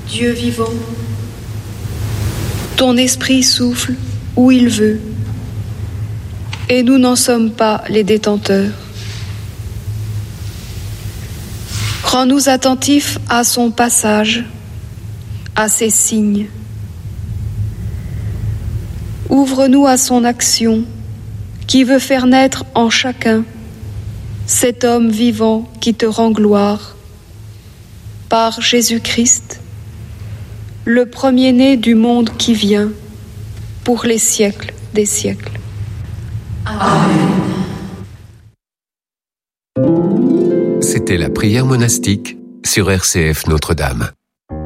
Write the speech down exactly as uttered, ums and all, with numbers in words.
Dieu vivant, ton esprit souffle où il veut, et nous n'en sommes pas les détenteurs. Rends-nous attentifs à son passage, à ses signes. Ouvre-nous à son action, qui veut faire naître en chacun cet homme vivant qui te rend gloire, par Jésus-Christ, le premier-né du monde qui vient, pour les siècles des siècles. Amen. C'était la prière monastique sur R C F Notre-Dame.